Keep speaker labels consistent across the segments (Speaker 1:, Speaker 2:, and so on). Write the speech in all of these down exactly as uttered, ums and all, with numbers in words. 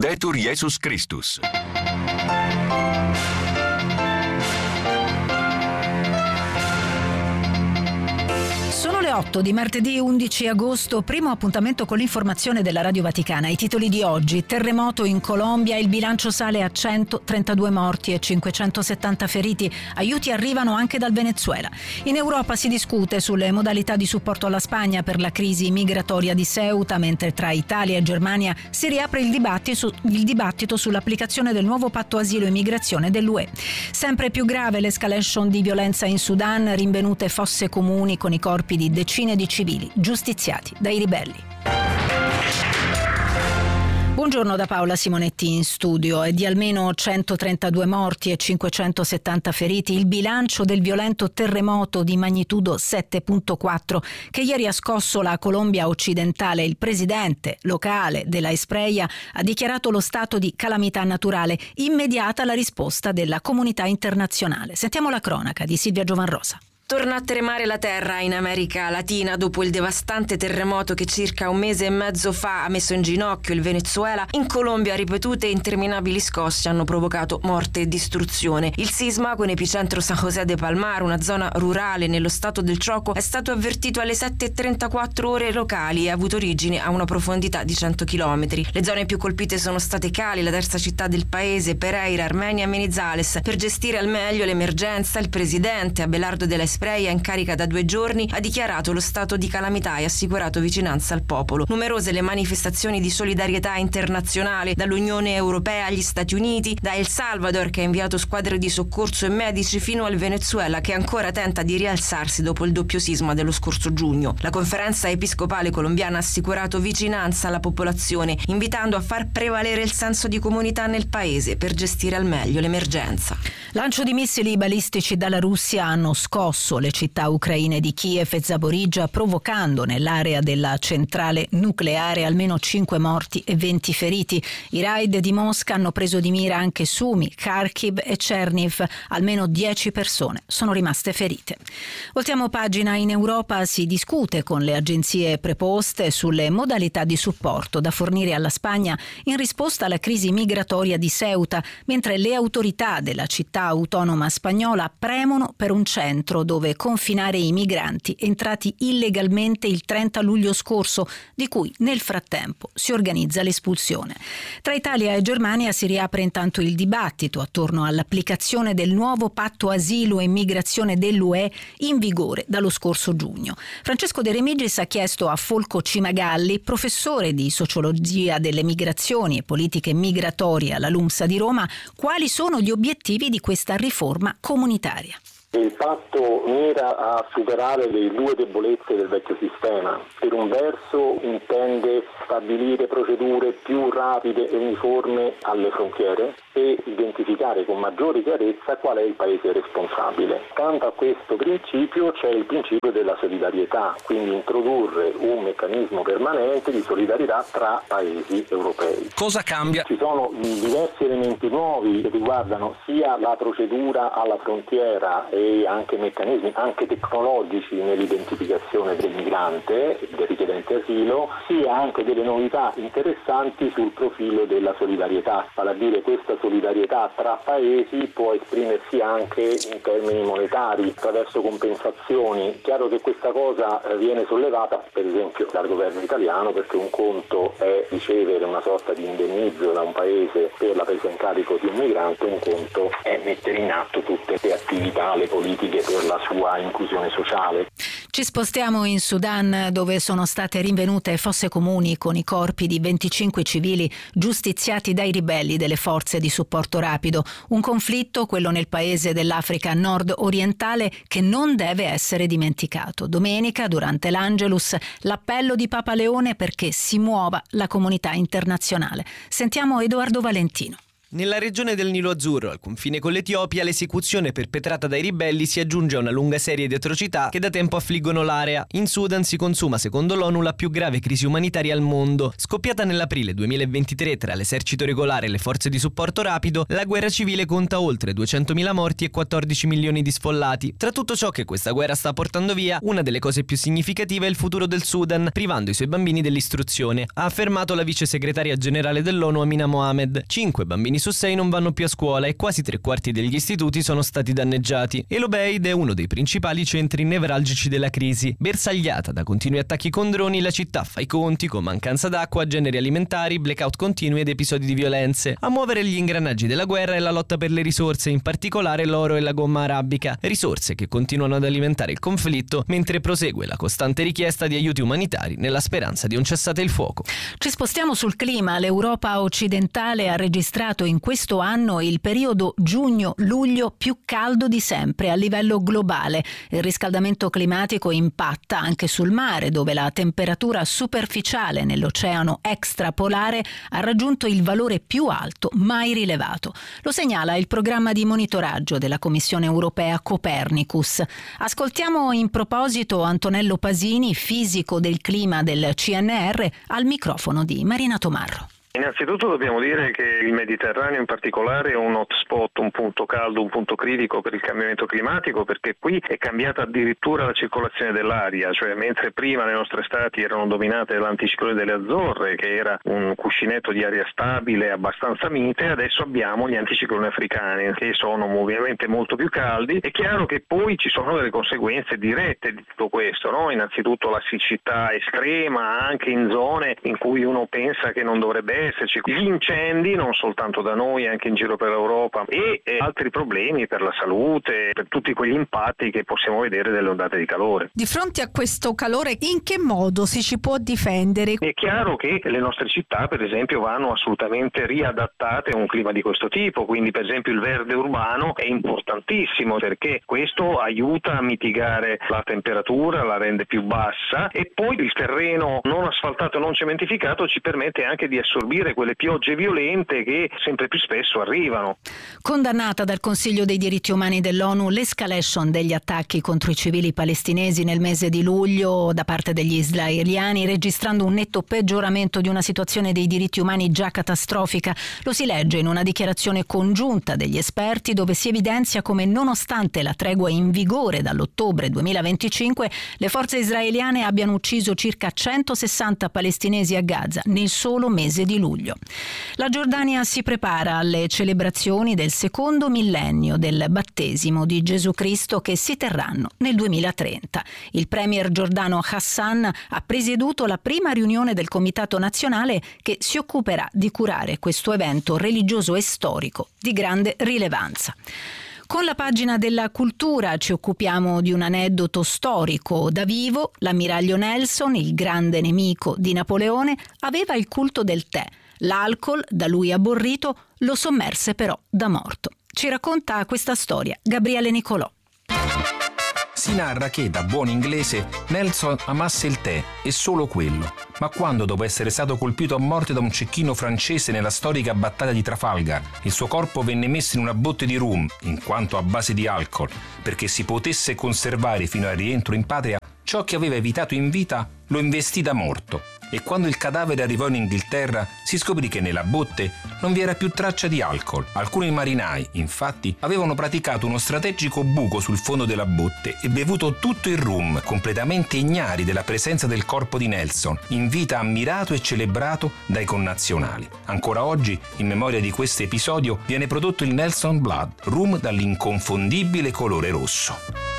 Speaker 1: Laudetur Jesus Christus.
Speaker 2: Sono le otto di martedì undici agosto, primo appuntamento con l'informazione della Radio Vaticana. I titoli di oggi: terremoto in Colombia, il bilancio sale a centotrentadue morti e cinquecentosettanta feriti, aiuti arrivano anche dal Venezuela. In Europa si discute sulle modalità di supporto alla Spagna per la crisi migratoria di Ceuta, mentre tra Italia e Germania si riapre il dibattito, il dibattito sull'applicazione del nuovo patto asilo e migrazione dell'U E. Sempre più grave l'escalation di violenza in Sudan, rinvenute fosse comuni con i corpi di decine di civili giustiziati dai ribelli. Buongiorno da Paola Simonetti in studio. È di almeno centotrentadue morti e cinquecentosettanta feriti il bilancio del violento terremoto di magnitudo sette virgola quattro che ieri ha scosso la Colombia occidentale. Il presidente locale della Espreia ha dichiarato lo stato di calamità naturale, immediata la risposta della comunità internazionale. Sentiamo la cronaca di Silvia Giovanrosa.
Speaker 3: Torna a tremare la terra in America Latina dopo il devastante terremoto che circa un mese e mezzo fa ha messo in ginocchio il Venezuela. In Colombia ripetute e interminabili scosse hanno provocato morte e distruzione. Il sisma, con epicentro San José de Palmar, una zona rurale nello stato del Chocó, è stato avvertito alle sette e trentaquattro ore locali e ha avuto origine a una profondità di cento chilometri. Le zone più colpite sono state Cali, la terza città del paese, Pereira, Armenia e Manizales. Per gestire al meglio l'emergenza, il presidente Abelardo de la Espreia, in carica da due giorni, ha dichiarato lo stato di calamità e assicurato vicinanza al popolo. Numerose le manifestazioni di solidarietà internazionale, dall'Unione Europea agli Stati Uniti, da El Salvador, che ha inviato squadre di soccorso e medici, fino al Venezuela, che ancora tenta di rialzarsi dopo il doppio sisma dello scorso giugno. La conferenza episcopale colombiana ha assicurato vicinanza alla popolazione, invitando a far prevalere il senso di comunità nel paese per gestire al meglio l'emergenza.
Speaker 2: Lancio di missili balistici dalla Russia hanno scosso le città ucraine di Kiev e Zaporizhzhia, provocando nell'area della centrale nucleare almeno cinque morti e venti feriti. I raid di Mosca hanno preso di mira anche Sumi, Kharkiv e Cherniv. Almeno dieci persone sono rimaste ferite. Voltiamo pagina. In Europa si discute con le agenzie preposte sulle modalità di supporto da fornire alla Spagna in risposta alla crisi migratoria di Ceuta, mentre le autorità della città autonoma spagnola premono per un centro dove confinare i migranti entrati illegalmente il trenta luglio scorso, di cui nel frattempo si organizza l'espulsione. Tra Italia e Germania si riapre intanto il dibattito attorno all'applicazione del nuovo patto asilo e migrazione dell'U E in vigore dallo scorso giugno. Francesco De Remigis ha chiesto a Folco Cimagalli, professore di sociologia delle migrazioni e politiche migratorie alla LUMSA di Roma, quali sono gli obiettivi di questa riforma comunitaria.
Speaker 4: Il patto mira a superare le due debolezze del vecchio sistema. Per un verso intende stabilire procedure più rapide e uniformi alle frontiere e identificare con maggiore chiarezza qual è il paese responsabile. Accanto a questo principio c'è il principio della solidarietà, quindi introdurre un meccanismo permanente di solidarietà tra paesi europei.
Speaker 5: Cosa cambia?
Speaker 4: Ci sono diversi elementi nuovi che riguardano sia la procedura alla frontiera e anche meccanismi anche tecnologici nell'identificazione del migrante, del richiedente asilo, sia anche delle novità interessanti sul profilo della solidarietà. Vale a dire, questa solidarietà tra paesi può esprimersi anche in termini monetari, attraverso compensazioni. Chiaro che questa cosa viene sollevata per esempio dal governo italiano, perché un conto è ricevere una sorta di indennizzo da un paese per la presa in carico di un migrante, un conto è mettere in atto tutte le attività, le politiche per la sua inclusione sociale.
Speaker 2: Ci spostiamo in Sudan, dove sono state rinvenute fosse comuni con i corpi di venticinque civili giustiziati dai ribelli delle forze di supporto rapido. Un conflitto, quello nel paese dell'Africa nord-orientale, che non deve essere dimenticato. Domenica, durante l'Angelus, l'appello di Papa Leone perché si muova la comunità internazionale. Sentiamo Edoardo Valentino.
Speaker 1: Nella regione del Nilo Azzurro, al confine con l'Etiopia, l'esecuzione perpetrata dai ribelli si aggiunge a una lunga serie di atrocità che da tempo affliggono l'area. In Sudan si consuma, secondo l'ONU, la più grave crisi umanitaria al mondo. Scoppiata nell'aprile duemilaventitré tra l'esercito regolare e le forze di supporto rapido, la guerra civile conta oltre duecentomila morti e quattordici milioni di sfollati. Tra tutto ciò che questa guerra sta portando via, una delle cose più significative è il futuro del Sudan, privando i suoi bambini dell'istruzione, ha affermato la vice segretaria generale dell'ONU Amina Mohamed. Cinque bambini su sei non vanno più a scuola e quasi tre quarti degli istituti sono stati danneggiati. El Obeid è uno dei principali centri nevralgici della crisi. Bersagliata da continui attacchi con droni, la città fa i conti con mancanza d'acqua, generi alimentari, blackout continui ed episodi di violenze. A muovere gli ingranaggi della guerra è la lotta per le risorse, in particolare l'oro e la gomma arabica, risorse che continuano ad alimentare il conflitto mentre prosegue la costante richiesta di aiuti umanitari nella speranza di un cessate il fuoco.
Speaker 2: Ci spostiamo sul clima. L'Europa occidentale ha registrato in questo anno il periodo giugno-luglio più caldo di sempre a livello globale. Il riscaldamento climatico impatta anche sul mare, dove la temperatura superficiale nell'oceano extrapolare ha raggiunto il valore più alto mai rilevato. Lo segnala il programma di monitoraggio della Commissione europea Copernicus. Ascoltiamo in proposito Antonello Pasini, fisico del clima del C N R, al microfono di Marina Tomarro.
Speaker 5: Innanzitutto dobbiamo dire che il Mediterraneo in particolare è un hotspot, un punto caldo, un punto critico per il cambiamento climatico, perché qui è cambiata addirittura la circolazione dell'aria, cioè mentre prima le nostre estati erano dominate dall'anticiclone delle Azzorre, che era un cuscinetto di aria stabile abbastanza mite, adesso abbiamo gli anticicloni africani che sono ovviamente molto più caldi. È chiaro che poi ci sono delle conseguenze dirette di tutto questo, no? Innanzitutto la siccità estrema anche in zone in cui uno pensa che non dovrebbe esserci, gli incendi non soltanto da noi, anche in giro per l'Europa, e, e altri problemi per la salute, per tutti quegli impatti che possiamo vedere delle ondate di calore.
Speaker 6: Di fronte a questo calore, in che modo si ci può difendere?
Speaker 5: È chiaro che le nostre città, per esempio, vanno assolutamente riadattate a un clima di questo tipo, quindi per esempio il verde urbano è importantissimo perché questo aiuta a mitigare la temperatura, la rende più bassa, e poi il terreno non asfaltato e non cementificato ci permette anche di assorbire quelle piogge violente che sempre più spesso arrivano.
Speaker 2: Condannata dal Consiglio dei diritti umani dell'ONU l'escalation degli attacchi contro i civili palestinesi nel mese di luglio da parte degli israeliani, registrando un netto peggioramento di una situazione dei diritti umani già catastrofica, lo si legge in una dichiarazione congiunta degli esperti dove si evidenzia come, nonostante la tregua in vigore dall'ottobre duemilaventicinque, le forze israeliane abbiano ucciso circa centosessanta palestinesi a Gaza nel solo mese di luglio. La Giordania si prepara alle celebrazioni del secondo millennio del battesimo di Gesù Cristo che si terranno nel duemilatrenta. Il premier giordano Hassan ha presieduto la prima riunione del Comitato Nazionale che si occuperà di curare questo evento religioso e storico di grande rilevanza. Con la pagina della cultura ci occupiamo di un aneddoto storico da vivo. L'ammiraglio Nelson, il grande nemico di Napoleone, aveva il culto del tè. L'alcol, da lui aborrito, lo sommerse però da morto. Ci racconta questa storia Gabriele Nicolò.
Speaker 7: Si narra che, da buon inglese, Nelson amasse il tè e solo quello. Ma quando, dopo essere stato colpito a morte da un cecchino francese nella storica battaglia di Trafalgar, il suo corpo venne messo in una botte di rum, in quanto a base di alcol, perché si potesse conservare fino al rientro in patria, ciò che aveva evitato in vita lo investì da morto. E quando il cadavere arrivò in Inghilterra si scoprì che nella botte non vi era più traccia di alcol. Alcuni marinai, infatti, avevano praticato uno strategico buco sul fondo della botte e bevuto tutto il rum, completamente ignari della presenza del corpo di Nelson, in vita ammirato e celebrato dai connazionali. Ancora oggi, in memoria di questo episodio, viene prodotto il Nelson Blood, rum dall'inconfondibile colore rosso.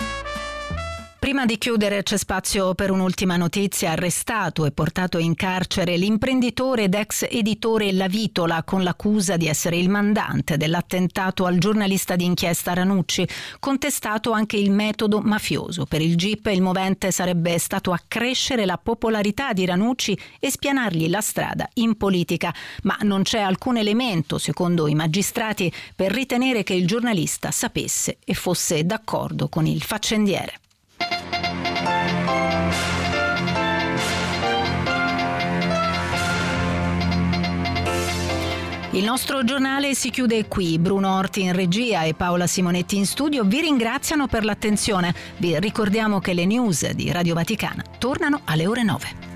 Speaker 2: Prima di chiudere c'è spazio per un'ultima notizia. Arrestato e portato in carcere l'imprenditore ed ex editore La Vitola con l'accusa di essere il mandante dell'attentato al giornalista d'inchiesta Ranucci. Contestato anche il metodo mafioso. Per il G I P il movente sarebbe stato accrescere la popolarità di Ranucci e spianargli la strada in politica. Ma non c'è alcun elemento, secondo i magistrati, per ritenere che il giornalista sapesse e fosse d'accordo con il faccendiere. Il nostro giornale si chiude qui. Bruno Orti in regia e Paola Simonetti in studio vi ringraziano per l'attenzione. Vi ricordiamo che le news di Radio Vaticana tornano alle ore nove.